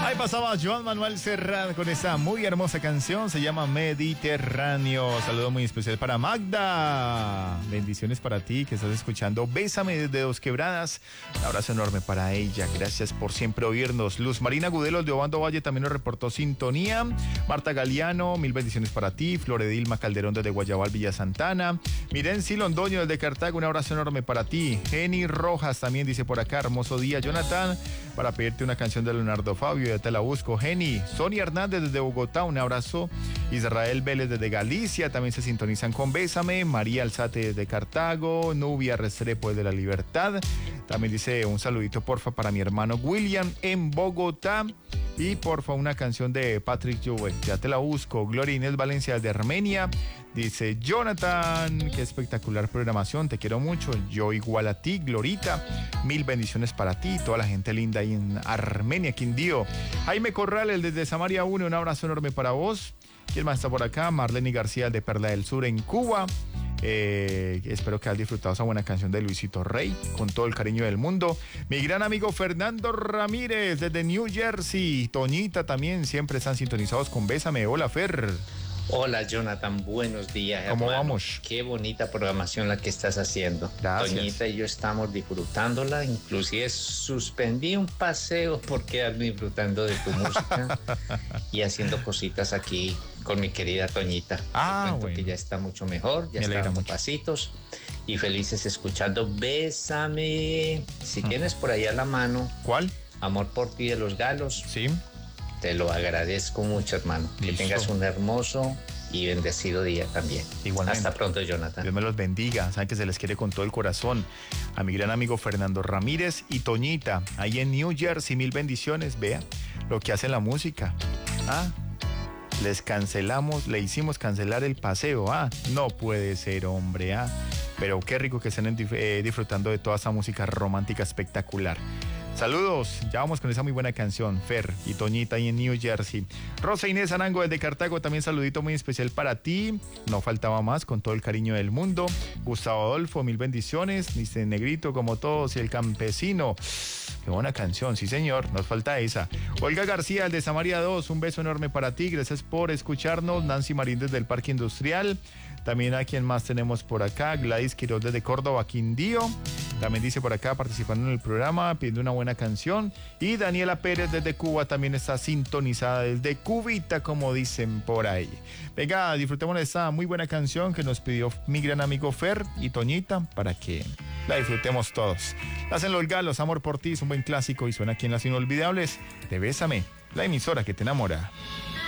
Ahí pasaba Joan Manuel Serrat con esa muy hermosa canción, se llama Mediterráneo. Saludo muy especial para Magda. Bendiciones para ti que estás escuchando Bésame desde Dos Quebradas. Un abrazo enorme para ella. Gracias por siempre oírnos. Luz Marina Gudelos de Obando Valle también nos reportó sintonía. Marta Galeano, mil bendiciones para ti. Floredilma Calderón desde Guayabal, Villa Santana. Mirenci Londoño desde Cartago, un abrazo enorme para ti. Jenny Rojas también dice por acá, hermoso día, Jonathan, para pedirte una canción de Leonardo Fabio, ya te la busco. Jenny, Sonia Hernández desde Bogotá, un abrazo. Israel Vélez desde Galicia, también se sintonizan con Bésame. María Alzate desde Cartago. Nubia Restrepo desde La Libertad. También dice un saludito porfa para mi hermano William en Bogotá. Y porfa una canción de Patrick Jovet, ya te la busco. Gloria Inés Valencia desde Armenia. Dice Jonathan, qué espectacular programación, te quiero mucho. Yo igual a ti, Glorita. Mil bendiciones para ti, toda la gente linda ahí en Armenia, Quindío. Jaime Corrales desde Samaria 1, un abrazo enorme para vos. ¿Quién más está por acá? Marlene García de Perla del Sur en Cuba. Espero que hayas disfrutado esa buena canción de Luisito Rey con todo el cariño del mundo. Mi gran amigo Fernando Ramírez desde New Jersey. Toñita también, siempre están sintonizados con Bésame. Hola, Fer. Hola, Jonathan, buenos días. ¿Cómo hermano? vamos? Qué bonita programación la que estás haciendo. Gracias. Toñita y yo estamos disfrutándola, inclusive suspendí un paseo por quedar disfrutando de tu música y haciendo cositas aquí con mi querida Toñita. Bueno. Que ya está mucho mejor, ya Me está alegra dando mucho. pasitos y felices escuchando Bésame. Si tienes por ahí a la mano, ¿Cuál? Amor por ti de los Galos. Sí. Te lo agradezco mucho, hermano. Listo. Que tengas un hermoso y bendecido día también. Igualmente. Hasta pronto, Jonathan. Dios me los bendiga, saben que se les quiere con todo el corazón. A mi gran amigo Fernando Ramírez y Toñita, ahí en New Jersey, mil bendiciones. Vea lo que hace la música. Les cancelamos, le hicimos cancelar el paseo. No puede ser, hombre. Pero qué rico que estén disfrutando de toda esa música romántica espectacular. Saludos, ya vamos con esa muy buena canción, Fer y Toñita ahí en New Jersey. Rosa Inés Arango desde Cartago, también saludito muy especial para ti. No faltaba más, con todo el cariño del mundo. Gustavo Adolfo, mil bendiciones. Dice Negrito como todos y el campesino. Qué buena canción, sí señor, nos falta esa. Olga García de Samaria 2, un beso enorme para ti, gracias por escucharnos. Nancy Marín desde el Parque Industrial. También a quien más tenemos por acá, Gladys Quiroz desde Córdoba, Quindío. También dice por acá participando en el programa, pidiendo una buena canción. Y Daniela Pérez desde Cuba también está sintonizada desde Cubita, como dicen por ahí. Venga, disfrutemos de esta muy buena canción que nos pidió mi gran amigo Fer y Toñita para que la disfrutemos todos. Hacen los Galos, Amor por ti, es un buen clásico y suena aquí en Las Inolvidables de Bésame, la emisora que te enamora.